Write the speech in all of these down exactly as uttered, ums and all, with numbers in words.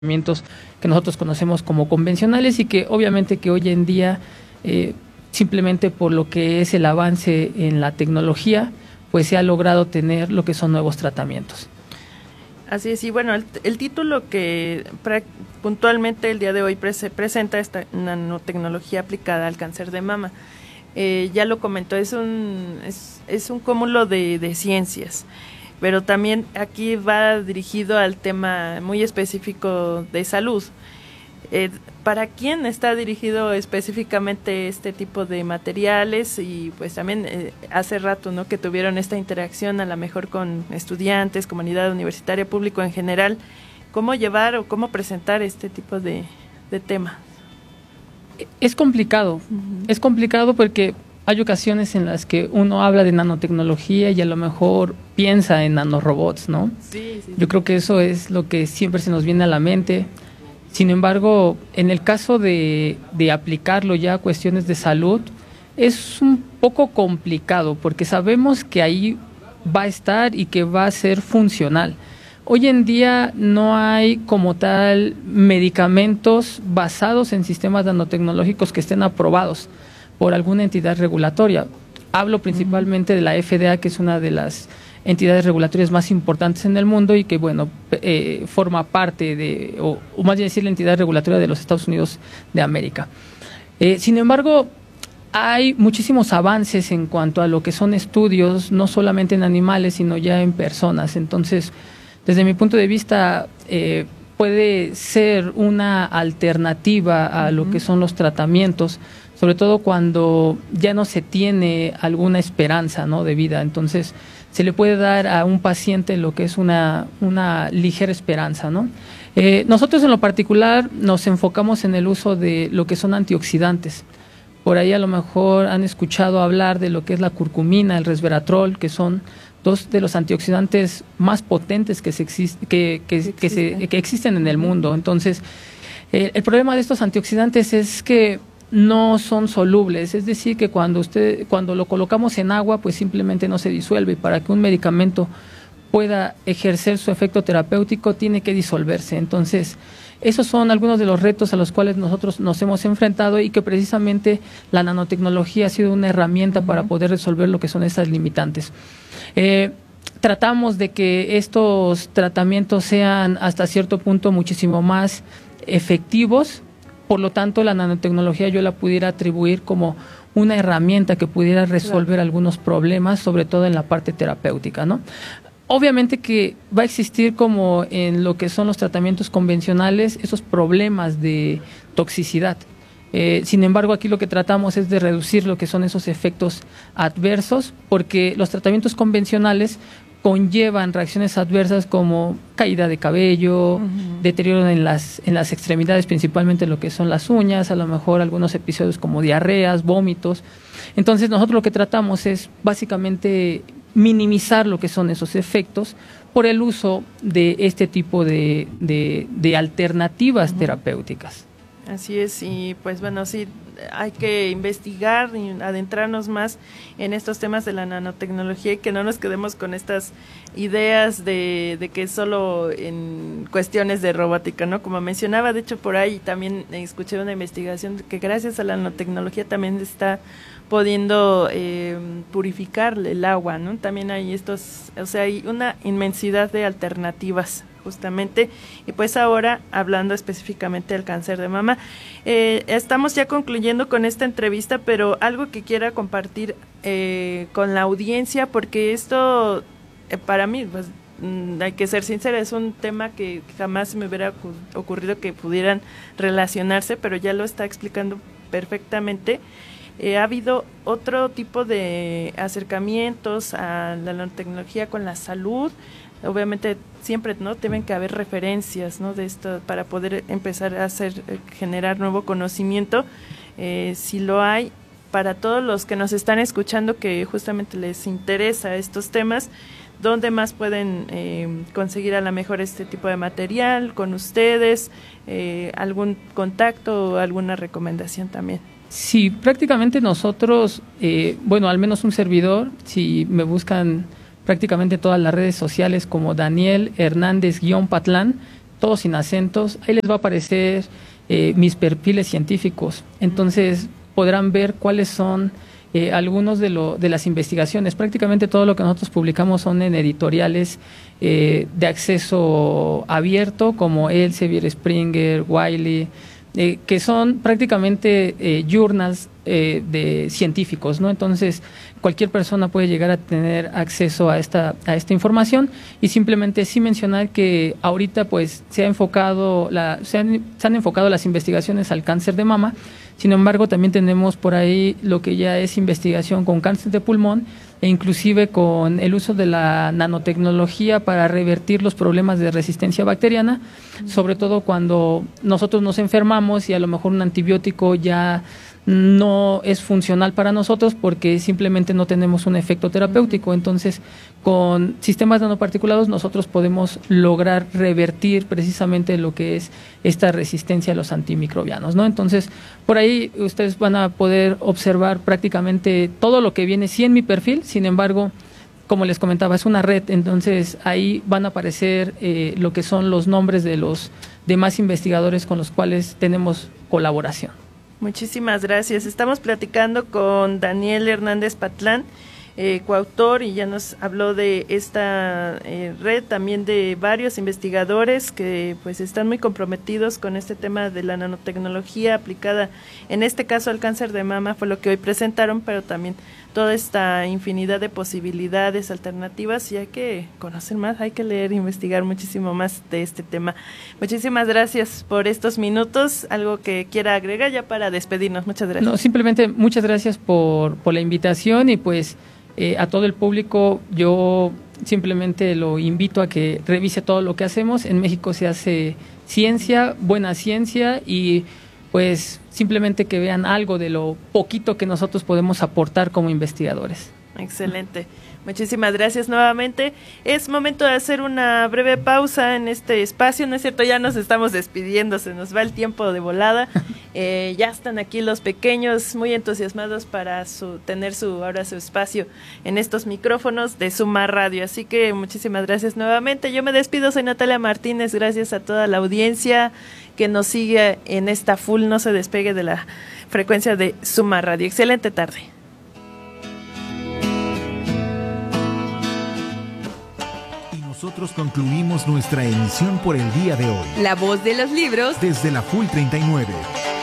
tratamientos que nosotros conocemos como convencionales y que obviamente que hoy en día eh, simplemente por lo que es el avance en la tecnología, pues se ha logrado tener lo que son nuevos tratamientos. Así es, y bueno, el, el título que pre, puntualmente el día de hoy pre, presenta esta nanotecnología aplicada al cáncer de mama. Eh, ya lo comentó, es un, es, es un cúmulo de, de ciencias, pero también aquí va dirigido al tema muy específico de salud. Eh, ¿Para quién está dirigido específicamente este tipo de materiales? Y pues también eh, hace rato, ¿no?, que tuvieron esta interacción a lo mejor con estudiantes, comunidad universitaria, público en general. ¿Cómo llevar o cómo presentar este tipo de, de temas? Es complicado, uh-huh. es complicado porque hay ocasiones en las que uno habla de nanotecnología y a lo mejor piensa en nanorobots, ¿no? Sí, sí, Yo sí. creo que eso es lo que siempre se nos viene a la mente. Sin embargo, en el caso de, de aplicarlo ya a cuestiones de salud, es un poco complicado porque sabemos que ahí va a estar y que va a ser funcional. Hoy en día no hay como tal medicamentos basados en sistemas nanotecnológicos que estén aprobados por alguna entidad regulatoria. Hablo principalmente de la F D A, que es una de las entidades regulatorias más importantes en el mundo y que, bueno, eh, forma parte de, o, o más bien decir, la entidad regulatoria de los Estados Unidos de América. Eh, sin embargo, hay muchísimos avances en cuanto a lo que son estudios, no solamente en animales, sino ya en personas. Entonces, desde mi punto de vista, eh, puede ser una alternativa a uh-huh. lo que son los tratamientos, sobre todo cuando ya no se tiene alguna esperanza, ¿no?, de vida. Entonces, se le puede dar a un paciente lo que es una, una ligera esperanza, ¿no? Eh, nosotros en lo particular nos enfocamos en el uso de lo que son antioxidantes. Por ahí a lo mejor han escuchado hablar de lo que es la curcumina, el resveratrol, que son dos de los antioxidantes más potentes que, se existe, que, que, que, se, que existen en el mundo. Entonces, eh, el problema de estos antioxidantes es que no son solubles, es decir, que cuando usted cuando lo colocamos en agua, pues simplemente no se disuelve. Para que un medicamento pueda ejercer su efecto terapéutico, tiene que disolverse. Entonces, esos son algunos de los retos a los cuales nosotros nos hemos enfrentado y que precisamente la nanotecnología ha sido una herramienta uh-huh. para poder resolver lo que son esas limitantes. Eh, tratamos de que estos tratamientos sean hasta cierto punto muchísimo más efectivos. Por lo tanto, la nanotecnología yo la pudiera atribuir como una herramienta que pudiera resolver claro. algunos problemas, sobre todo en la parte terapéutica, ¿no? Obviamente que va a existir, como en lo que son los tratamientos convencionales, esos problemas de toxicidad. Eh, sin embargo, aquí lo que tratamos es de reducir lo que son esos efectos adversos, porque los tratamientos convencionales conllevan reacciones adversas como caída de cabello, uh-huh. deterioro en las en las extremidades, principalmente lo que son las uñas, a lo mejor algunos episodios como diarreas, vómitos. Entonces, nosotros lo que tratamos es básicamente minimizar lo que son esos efectos por el uso de este tipo de, de, de alternativas uh-huh. terapéuticas. Así es, y pues bueno, sí, hay que investigar y adentrarnos más en estos temas de la nanotecnología y que no nos quedemos con estas ideas de, de que solo en cuestiones de robótica, ¿no? Como mencionaba, de hecho, por ahí también escuché una investigación que gracias a la nanotecnología también está pudiendo eh, purificar el agua, ¿no? También hay estos, o sea, hay una inmensidad de alternativas justamente, y pues ahora hablando específicamente del cáncer de mama, eh, estamos ya concluyendo con esta entrevista, pero algo que quiera compartir eh, con la audiencia, porque esto eh, para mí, pues mm, hay que ser sincera, es un tema que jamás me hubiera ocurrido que pudieran relacionarse, pero ya lo está explicando perfectamente. Eh, ha habido otro tipo de acercamientos a la nanotecnología con la salud. Obviamente siempre, ¿no?, deben que haber referencias, ¿no?, de esto para poder empezar a hacer eh, generar nuevo conocimiento. Eh, si lo hay, para todos los que nos están escuchando que justamente les interesa estos temas, ¿dónde más pueden eh, conseguir a lo mejor este tipo de material con ustedes? Eh, ¿Algún contacto o alguna recomendación también? Sí, prácticamente nosotros, eh, bueno, al menos un servidor, si me buscan prácticamente todas las redes sociales como Daniel Hernández-Patlán, todo sin acentos, ahí les va a aparecer eh, mis perfiles científicos. Entonces podrán ver cuáles son eh, algunos de, lo, de las investigaciones. Prácticamente todo lo que nosotros publicamos son en editoriales eh, de acceso abierto, como Elsevier, Springer, Wiley, eh, que son prácticamente eh, journals eh, de científicos, ¿no? Entonces cualquier persona puede llegar a tener acceso a esta a esta información, y simplemente sí mencionar que ahorita pues se ha enfocado la se han, se han enfocado las investigaciones al cáncer de mama. Sin embargo, también tenemos por ahí lo que ya es investigación con cáncer de pulmón, e inclusive con el uso de la nanotecnología para revertir los problemas de resistencia bacteriana, sobre todo cuando nosotros nos enfermamos y a lo mejor un antibiótico ya no es funcional para nosotros porque simplemente no tenemos un efecto terapéutico. Entonces, con sistemas nanoparticulados nosotros podemos lograr revertir precisamente lo que es esta resistencia a los antimicrobianos, ¿no? Entonces, por ahí ustedes van a poder observar prácticamente todo lo que viene sí en mi perfil. Sin embargo, como les comentaba, es una red, entonces ahí van a aparecer eh, lo que son los nombres de los demás investigadores con los cuales tenemos colaboración. Muchísimas gracias. Estamos platicando con Daniel Hernández Patlán, eh, coautor, y ya nos habló de esta eh, red, también de varios investigadores que pues están muy comprometidos con este tema de la nanotecnología aplicada, en este caso al cáncer de mama, fue lo que hoy presentaron, pero también toda esta infinidad de posibilidades alternativas, y hay que conocer más, hay que leer, investigar muchísimo más de este tema. Muchísimas gracias por estos minutos. Algo que quiera agregar ya para despedirnos. Muchas gracias. No, simplemente muchas gracias por, por la invitación, y pues eh, a todo el público yo simplemente lo invito a que revise todo lo que hacemos. En México se hace ciencia, buena ciencia, y pues simplemente que vean algo de lo poquito que nosotros podemos aportar como investigadores. Excelente. Muchísimas gracias nuevamente. Es momento de hacer una breve pausa en este espacio, ¿no es cierto? Ya nos estamos despidiendo, se nos va el tiempo de volada. Eh, ya están aquí los pequeños muy entusiasmados para su, tener su ahora su espacio en estos micrófonos de Suma Radio. Así que muchísimas gracias nuevamente. Yo me despido, soy Natalia Martínez. Gracias a toda la audiencia que nos sigue en esta full. No se despegue de la frecuencia de Suma Radio. Excelente tarde. Nosotros concluimos nuestra emisión por el día de hoy. La voz de los libros desde la Full treinta y nueve.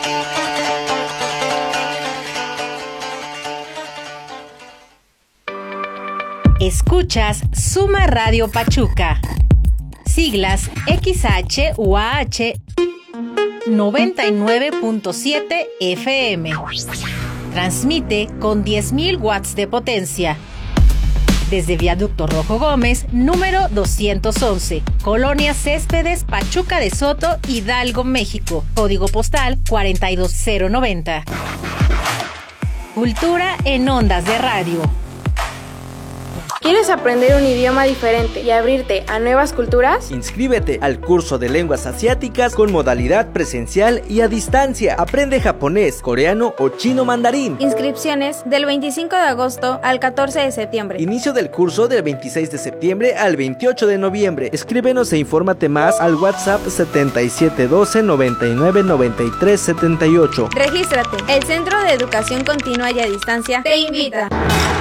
Escuchas Suma Radio Pachuca. Siglas X H U A H noventa y nueve punto siete F M. Transmite con diez mil watts de potencia. Desde Viaducto Rojo Gómez, número doscientos once, Colonia Céspedes, Pachuca de Soto, Hidalgo, México. Código postal cuarenta y dos cero noventa. Cultura en ondas de radio. ¿Quieres aprender un idioma diferente y abrirte a nuevas culturas? Inscríbete al curso de lenguas asiáticas con modalidad presencial y a distancia. Aprende japonés, coreano o chino mandarín. Inscripciones del veinticinco de agosto al catorce de septiembre. Inicio del curso del veintiséis de septiembre al veintiocho de noviembre. Escríbenos e infórmate más al WhatsApp setenta y siete doce noventa y nueve noventa y tres setenta y ocho. Regístrate. El Centro de Educación Continua y a Distancia te invita.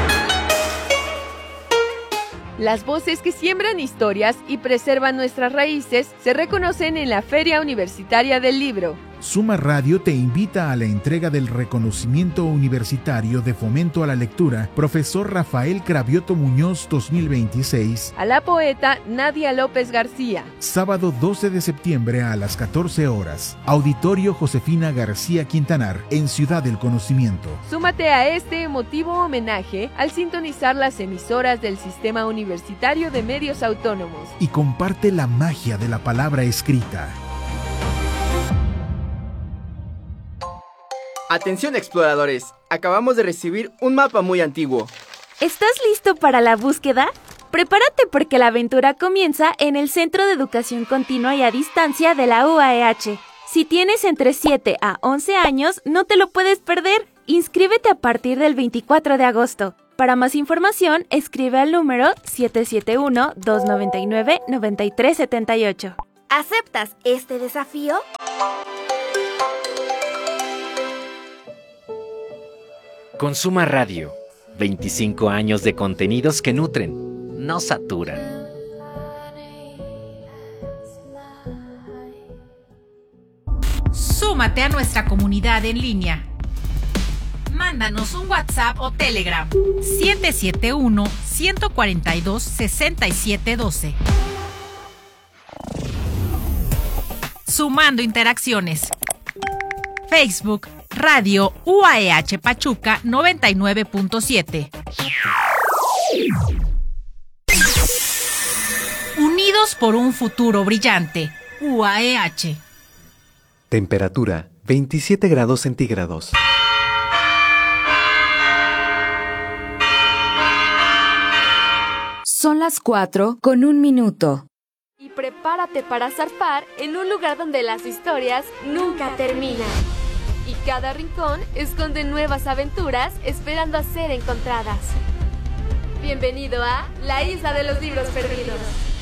Las voces que siembran historias y preservan nuestras raíces se reconocen en la Feria Universitaria del Libro. Suma Radio te invita a la entrega del reconocimiento universitario de fomento a la lectura Profesor Rafael Cravioto Muñoz dos mil veintiséis a la poeta Nadia López García. Sábado doce de septiembre a las catorce horas. Auditorio Josefina García Quintanar, en Ciudad del Conocimiento. Súmate a este emotivo homenaje al sintonizar las emisoras del Sistema Universitario de Medios Autónomos. Y comparte la magia de la palabra escrita. Atención exploradores, acabamos de recibir un mapa muy antiguo. ¿Estás listo para la búsqueda? Prepárate porque la aventura comienza en el Centro de Educación Continua y a Distancia de la U A E H. Si tienes entre siete a once años, no te lo puedes perder. Inscríbete a partir del veinticuatro de agosto. Para más información, escribe al número siete siete uno, dos nueve nueve, nueve tres siete ocho. ¿Aceptas este desafío? Consuma Radio. veinticinco años de contenidos que nutren, no saturan. Súmate a nuestra comunidad en línea. Mándanos un WhatsApp o Telegram siete siete uno, uno cuatro dos, seis siete uno dos. Sumando interacciones. Facebook, Radio U A E H Pachuca noventa y nueve punto siete. Unidos por un futuro brillante. U A E H. Temperatura veintisiete grados centígrados. Son las cuatro con un minuto. Y prepárate para zarpar en un lugar donde las historias nunca terminan. Y cada rincón esconde nuevas aventuras esperando a ser encontradas. Bienvenido a La Isla de los Libros Perdidos.